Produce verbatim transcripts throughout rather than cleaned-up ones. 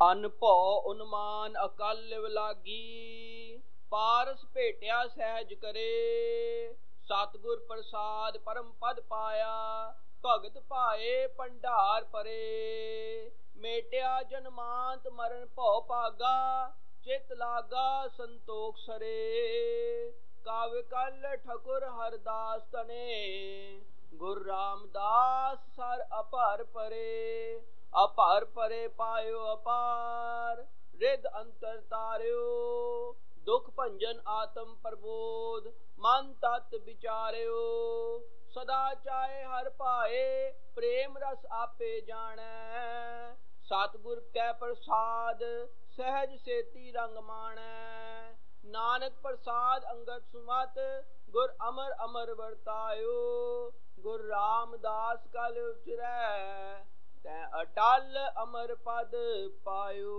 ਅਨ ਭਉ ਉਨਮਾਨ ਅਕਲ ਲਿਵ ਲਾਗੀ, ਪਾਰਸ ਭੇਟਿਆ ਸਹਿਜ ਕਰੇ। ਸਤਿਗੁਰ ਪ੍ਰਸਾਦ ਪਰਮ ਪਦ ਪਾਇਆ, ਭਗਤ ਭਾਏ ਭੰਡਾਰ ਭਰੇ। ਮੇਟਿਆ ਜਨਮਾਂਤ ਮਰਨ ਭਉ ਭਾਗਾ, ਚਿਤ ਲਾਗਾ ਸੰਤੋਖ ਸਰੇ। ਕਵਿ ਕਲ ਠਕੁਰ ਹਰਦਾਸ ਤਨੇ, ਗੁਰ ਰਾਮਦਾਸ ਸਰ ਅਪਰ ਪਰੇ। ਅਪਰ ਪਰੇ ਪਾਇਓ ਅਪਾਰ, ਰਿਦ ਅੰਤਰ ਤਾਰਿਓ। ਦੁਖ ਭੰਜਨ ਆਤਮ ਪ੍ਰਬੋਧ, ਮਨ ਤਤ ਵਿਚਾਰਿਓ। ਸਦਾ ਚਾਹੇ ਹਰ ਭਾਏ, ਪ੍ਰੇਮ ਰਸ ਆਪੇ ਜਾਣੈ। ਸਤਿਗੁਰ ਕੈ ਪ੍ਰਸਾਦ, ਸਹਿਜ ਸੇਤੀ ਰੰਗ ਮਾਣੈ। ਨਾਨਕ ਪ੍ਰਸਾਦ ਅੰਗਦ ਸੁਮਤ, ਗੁਰ ਅਮਰ ਅਮਰ ਵਰਤਾਇਓ। ਗੁਰ ਰਾਮਦਾਸ ਕਲ ਉਚਰੈ, ਤੈ ਅਟਲ ਅਮਰ ਪਦ ਪਾਇਓ।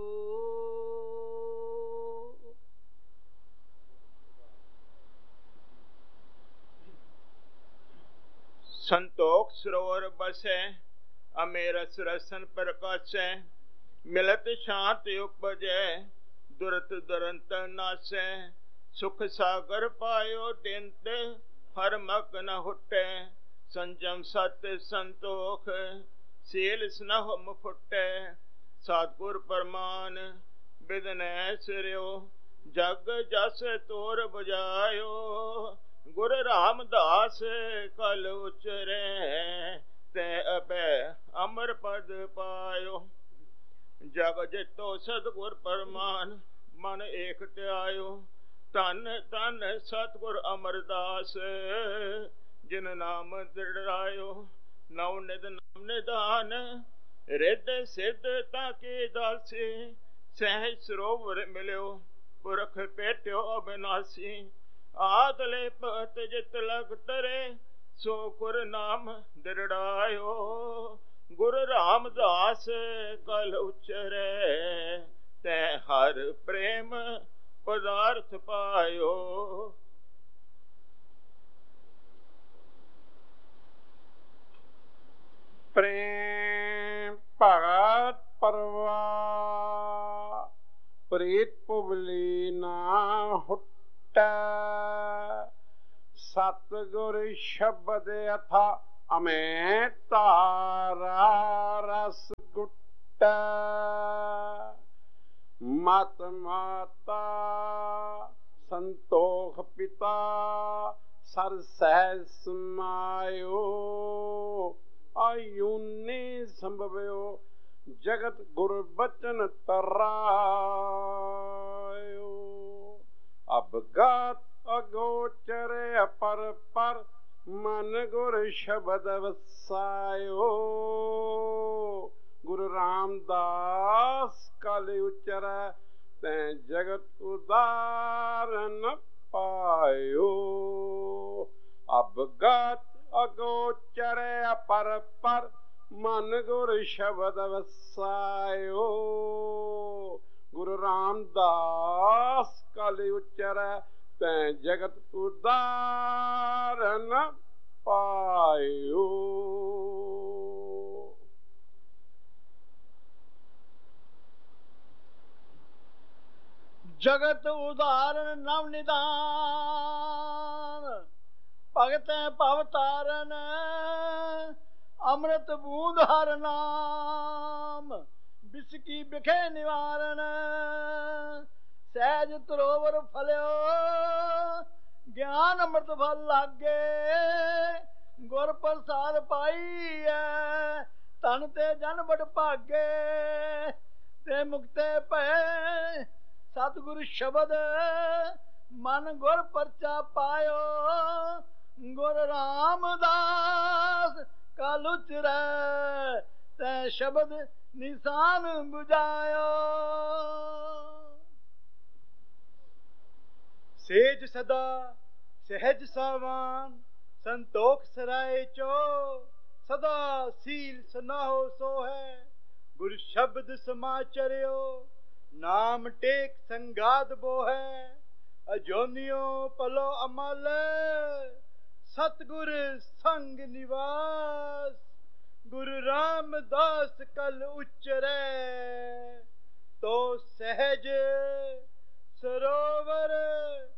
ਸੰਤੋਖ ਸਰੋਵਰ ਬਸੈ, ਅਮੇਰਸ ਰਸਨ ਪ੍ਰਕਾਸ਼ੈ। ਮਿਲਤ ਸ਼ਾਂਤ ਉਪਜੈ, ਦੁਰਤ ਦੁਰੰਤ ਨਾਸੈ। ਸੁਖ ਸਾਗਰ ਪਾਇਓ ਟਿੰਤ, ਹਰ ਮਕ ਨ ਹੁਟੈ। ਸੰਜਮ ਸਤ ਸੰਤੋਖ, ਸੀਲ ਸਨਹ ਮੁਫੁਟੈ। ਸਤਿਗੁਰ ਪਰਮਾਨ ਬਿਦਨੈ ਸਿਰਿਓ, ਜਗ ਜਸ ਤੋਰ ਬੁਝਾਇਓ। ਗੁਰ ਰਾਮਦਾਸ ਕਲ ਉਚਰੈ, ਤੈ ਅਬੈ ਅਮਰ ਪਦ ਪਾਇਓ। ਜਗ ਜਿਤੋ ਸਤਿਗੁਰ ਪਰਮਾਨ, ਮਨ ਏਕ ਧਿਆਇਓ। ਧੰਨ ਧੰਨ ਸਤਿਗੁਰ ਅਮਰਦਾਸ, ਜਿਨ ਨਾਮ ਦ੍ਰਿੜਾਇਓ। ਨਉ ਨਿਧ ਨਾਮ ਨਿਧਾਨ, ਰਿੱਧ ਸਿੱਧ ਤਾਕੇ ਦਾਸੀ। ਸਹਿਜ ਸਰੋਵਰ ਮਿਲਿਓ, ਪੁਰਖ ਭੇਟਿਓ ਅਬਿਨਾਸੀ। ਆਦਲੇ ਭਗਤ ਜਿਤ ਲਗ ਤਰੇ, ਸੋ ਗੁਰ ਨਾਮ ਦ੍ਰਿੜਾਇਓ। ਗੁਰ ਰਾਮਦਾਸ ਕਲ ਉਚਰੈ, ਤੈ ਹਰ ਪ੍ਰੇਮ ਪਦਾਰਥ ਪਾਇਓ। ਪ੍ਰੇਮ ਭਗਤ ਪਰਵਾ, ਪ੍ਰੀਤ ਪੁਬਲੀ ਨਾ ਹੁਟੈ। ਸਤਿਗੁਰ ਸ਼ਬਦ ਅਥਾ, ਅਮੈ ਤਾਰਾ ਰਸ ਗੁਟੈ। ਮਤ ਮਾਤਾ ਸੰਤੋਖ ਪਿਤਾ, ਸਰ ਸਹਿਜ ਸਮਾਇਓ। ਆਯੂਨੀ ਸੰਭਵਿਓ, ਜਗਤ ਗੁਰ ਬਚਨ ਤਰਾਇਓ। ਅਬਗਤ ਅਗੋਚਰ ਅਪਰ ਪਰ, ਮਨ ਗੁਰ ਸ਼ਬਦ ਵਸਾਇਓ। ਗੁਰੂ ਰਾਮਦਾਸ ਕਲ ਉਚਰੈ, ਤੈ ਜਗਤ ਉਦਾਰਨ ਪਾਇਓ। ਅਬਗਤ ਅਗੋਚਰ ਅਪਰ ਪਰ, ਮਨ ਗੁਰ ਸ਼ਬਦ ਵਸਾਇਓ। ਗੁਰੂ ਰਾਮਦਾਸ ਕਲ ਉਚਰੈ, ਤੈ ਜਗਤ ਉਦਾਰਨ ਪਾਇਓ। ਜਗਤ ਉਦਾਰਨ ਨਵ ਨਿਦਾਨ, ਭਗਤ ਭਵ ਤਾਰਨ। ਅੰਮ੍ਰਿਤ ਬੂੰਦ ਹਰ ਨਾਮ, ਬਿਸਕੀ ਬਿਖੇ ਨਿਵਾਰਨ। ਸਹਿਜ ਤਰੋਵਰ ਫਲਿਓ, ਗਿਆਨ ਅੰਮ੍ਰਿਤ ਫਲ ਲਾਗੇ। ਗੁਰ ਪ੍ਰਸਾਦ ਪਾਈਐ, ਤਨ ਤੇ ਜਨ ਬੜ ਭਾਗੇ। ਤੇ ਮੁਕਤੇ ਭਏ ਸਤਿਗੁਰ ਸ਼ਬਦ, ਮਨ ਗੁਰ ਪਰਚਾ ਪਾਇਓ। ਗੁਰ ਰਾਮਦਾਸ ਕਲ ਉਚਰੈ, ਤੈ ਸ਼ਬਦ ਨਿਸ਼ਾਨ ਬੁਝਾਇਓ। ਸੇਜ ਸਦਾ ਸਹਿਜ ਸਾਵਾਨ, ਸੰਤੋਖ ਸਰਾਏ ਚੋ। ਸਦਾ ਸੀਲ ਸੁਨਾਹੋ ਸੋ ਹੈ, ਗੁਰ ਸ਼ਬਦ ਸਮਾਚਰਿਓ। ਨਾਮ ਟੇਕ ਸੰਗਾਦ ਬੋਹੈ, ਅਜੋਨਿਓ ਪਲੋ ਅਮਲ। ਸਤਿਗੁਰ ਸੰਗ ਨਿਵਾਸ, ਗੁਰੂ ਰਾਮਦਾਸ ਕਲ ਉਚਰੈ। ਤੋ ਸਹਿਜ ਸਰੋਵਰ